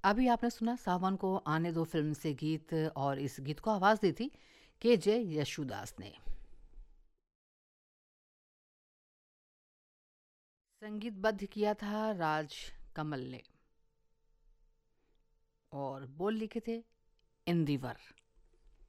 अभी आपने सुना सावन को आने दो फिल्म से गीत, और इस गीत को आवाज़ दी थी के जे यशुदास ने। संगीतबद्ध किया था राज कमल ने, और बोल लिखे थे इंदिवर।